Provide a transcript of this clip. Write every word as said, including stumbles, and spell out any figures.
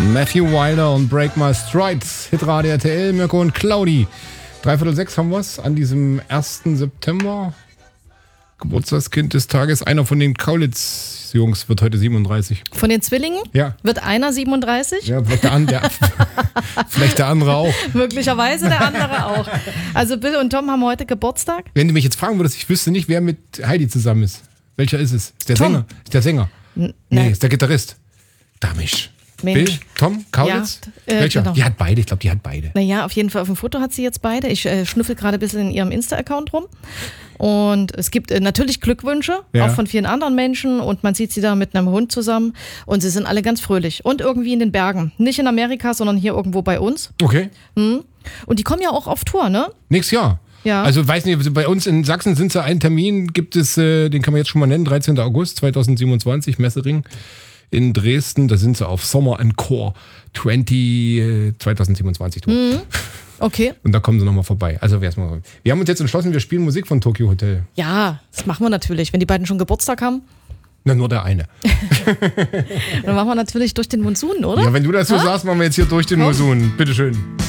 Matthew Wilder und Break My Strides. Hitradio R T L, Mirko und Claudi. Dreiviertel sechs haben wir es an diesem ersten September. Geburtstagskind des Tages. Einer von den Kaulitz-Jungs wird heute siebenunddreißig. Von den Zwillingen? Ja. Wird einer siebenunddreißig? Ja, vielleicht der, der, vielleicht der andere auch. Möglicherweise der andere auch. Also Bill und Tom haben heute Geburtstag. Wenn du mich jetzt fragen würdest, ich wüsste nicht, wer mit Heidi zusammen ist. Welcher ist es? Ist der Tom. Sänger? Ist der Sänger? N- Nee, nein. ist der Gitarrist. Damisch. Mensch. Bill? Tom? Kaulitz? Ja, äh, Welcher? genau. Die hat beide. Ich glaube, die hat beide. Naja, auf jeden Fall auf dem Foto hat sie jetzt beide. Ich äh, schnüffel gerade ein bisschen in ihrem Insta-Account rum. Und es gibt äh, natürlich Glückwünsche, Ja. auch von vielen anderen Menschen. Und man sieht sie da mit einem Hund zusammen. Und sie sind alle ganz fröhlich. Und irgendwie in den Bergen. Nicht in Amerika, sondern hier irgendwo bei uns. Okay. Und die kommen ja auch auf Tour, ne? Nächstes Jahr. Ja. Also weiß nicht, bei uns in Sachsen sind so ein Termin, gibt es, äh, den kann man jetzt schon mal nennen, dreizehnten August zweitausendsiebenundzwanzig, Messering in Dresden. Da sind sie auf Summer Encore zwanzig, äh, zweitausendsiebenundzwanzig. Mhm. Okay. Und da kommen sie nochmal vorbei. Also wär's mal. Wir haben uns jetzt entschlossen, wir spielen Musik von Tokyo Hotel. Ja, das machen wir natürlich. Wenn die beiden schon Geburtstag haben, Na, nur der eine. dann machen wir natürlich durch den Monsun, oder? Ja, wenn du das so sagst, machen wir jetzt hier durch den Monsun. Bitteschön.